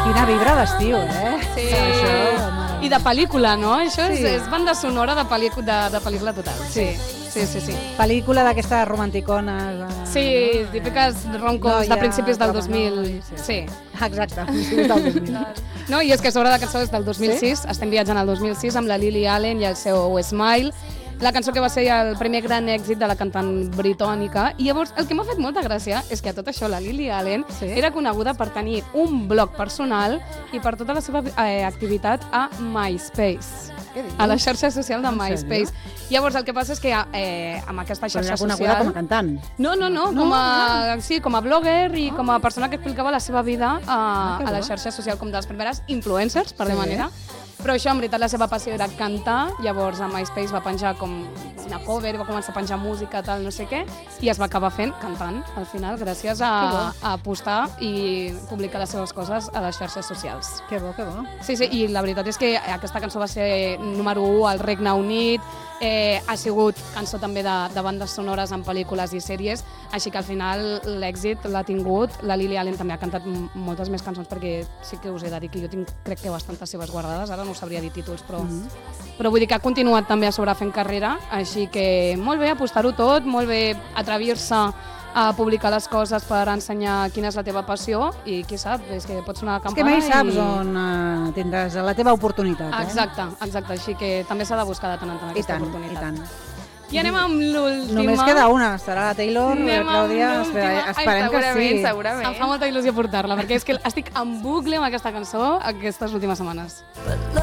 Quina vibra d'estiu, Sí. Això, I de pel·lícula, no? Això Sí. és banda sonora de pel·lícula total. Sí. pel·lícula d'aquestes romanticones. Sí, típiques rom-coms de principis del 2000. Sí. Exacte, principis del 2000. No, i és que sobre la cançó és del 2006, estem viatjant al 2006 amb la Lily Allen i el seu Smile, la cançó que va ser el primer gran èxit de la cantant britònica. I llavors, el que m'ha fet molta gràcia és que a tot això la Lily Allen era coneguda per tenir un blog personal i per tota la seva activitat a MySpace, a la xarxa social de MySpace. Llavors, el que passa és que amb aquesta xarxa social... Però era coneguda com a cantant. No, com a blogger i com a persona que explicava la seva vida a la xarxa social, com de les primeres influencers, per dir manera. Però això, en veritat, la seva passió era cantar, llavors a MySpace va penjar com una cover, va començar a penjar música, tal, no sé què, i es va acabar fent cantant, al final, gràcies a apostar i publicar les seves coses a les xarxes socials. Que bo, que bo. Sí, i la veritat és que aquesta cançó va ser número 1 al Regne Unit, ha sigut cançó també de bandes sonores en pel·lícules i sèries, així que al final l'èxit l'ha tingut. La Lily Allen també ha cantat moltes més cançons, perquè sí que us he de dir que jo tinc, crec que bastantes seves guardades, ara no sabria dir títols, però vull dir que ha continuat també a sobre fent carrera, així que molt bé apostar-ho tot, molt bé atrevir-se a publicar les coses per ensenyar quina és la teva passió i qui sap, és que pots sonar a campana. És que mai saps on tindràs la teva oportunitat. Exacte, així que també s'ha de buscar de tant en tant aquesta oportunitat. I tant. I anem amb l'última. Només queda una, serà la Taylor, Clàudia, esperem que sí. Segurament. Em fa molta il·lusió portar-la, perquè és que estic en bucle amb aquesta cançó aquestes últimes setmanes.